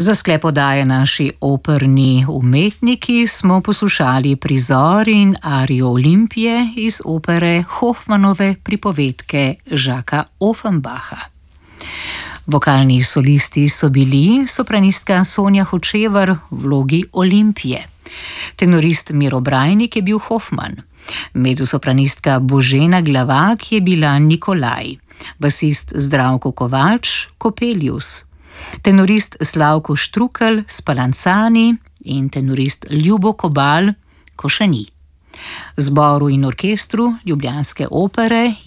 Za sklep oddaje naši operni umetniki smo poslušali prizor in arijo Olimpije iz opere Hofmannove pripovedke Jacquesa Offenbacha. Vokalni solisti so bili sopranistka Sonja Hočevar v vlogi Olimpije. Tenorist Miro Brajnik je bil Hofmann. Mezzosopranistka Božena Glavak je bila Nikolaj. Basist Zdravko Kovač Coppelius. Tenorist Slavko Štrukelj Spallanzani in tenorist Ljubo Kobal Košani. Zboru in orkestru ljubljanske opere